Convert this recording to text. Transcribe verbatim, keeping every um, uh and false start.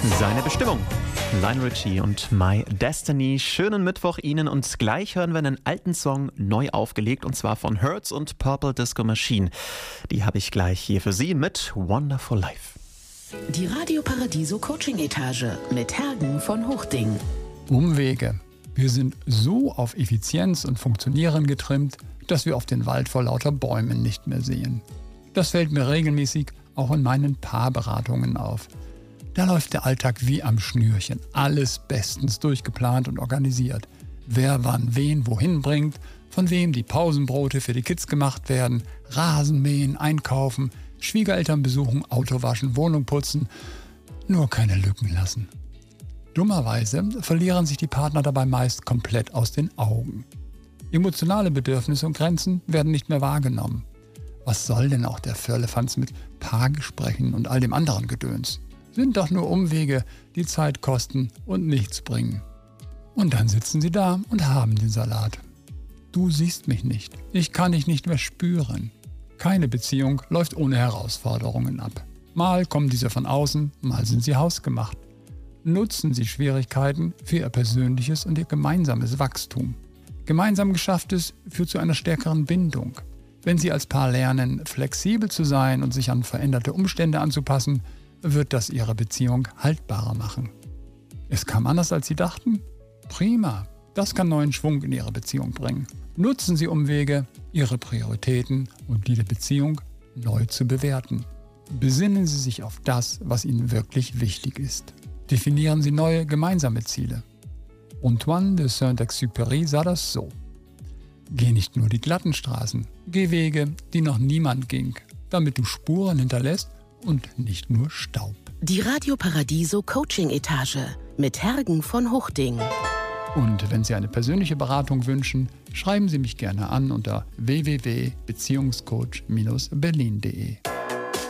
Seine Bestimmung. Lionel Richie und My Destiny. Schönen Mittwoch Ihnen und gleich hören wir einen alten Song neu aufgelegt und zwar von Hurts und Purple Disco Machine. Die habe ich gleich hier für Sie mit Wonderful Life. Die Radio Paradiso Coaching Etage mit Hergen von Hochding. Umwege. Wir sind so auf Effizienz und Funktionieren getrimmt, dass wir auf den Wald vor lauter Bäumen nicht mehr sehen. Das fällt mir regelmäßig auch in meinen Paarberatungen auf. Da läuft der Alltag wie am Schnürchen. Alles bestens durchgeplant und organisiert. Wer wann wen wohin bringt, von wem die Pausenbrote für die Kids gemacht werden, Rasen mähen, einkaufen, Schwiegereltern besuchen, Auto waschen, Wohnung putzen. Nur keine Lücken lassen. Dummerweise verlieren sich die Partner dabei meist komplett aus den Augen. Emotionale Bedürfnisse und Grenzen werden nicht mehr wahrgenommen. Was soll denn auch der Firlefanz mit Paargesprächen und all dem anderen Gedöns? Sind doch nur Umwege, die Zeit kosten und nichts bringen. Und dann sitzen sie da und haben den Salat. Du siehst mich nicht, ich kann dich nicht mehr spüren. Keine Beziehung läuft ohne Herausforderungen ab. Mal kommen diese von außen, mal sind sie hausgemacht. Nutzen Sie Schwierigkeiten für Ihr persönliches und Ihr gemeinsames Wachstum. Gemeinsam Geschafftes führt zu einer stärkeren Bindung. Wenn Sie als Paar lernen, flexibel zu sein und sich an veränderte Umstände anzupassen, wird das Ihre Beziehung haltbarer machen. Es kam anders, als Sie dachten? Prima, das kann neuen Schwung in Ihre Beziehung bringen. Nutzen Sie Umwege, Ihre Prioritäten und die der Beziehung neu zu bewerten. Besinnen Sie sich auf das, was Ihnen wirklich wichtig ist. Definieren Sie neue gemeinsame Ziele. Antoine de Saint-Exupéry sah das so. Geh nicht nur die glatten Straßen, geh Wege, die noch niemand ging, damit du Spuren hinterlässt und nicht nur Staub. Die Radio Paradiso Coaching Etage mit Hergen von Hochding. Und wenn Sie eine persönliche Beratung wünschen, schreiben Sie mich gerne an unter w w w punkt beziehungscoach Bindestrich berlin punkt de.